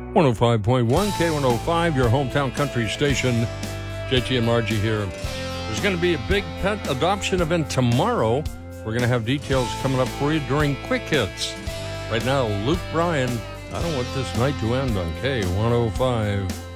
105.1 K105, your hometown country station. JT and Margie here. There's going to be a big pet adoption event tomorrow. We're going to have details coming up for you during Quick Hits. Right now, Luke Bryan, I don't want this night to end on K105.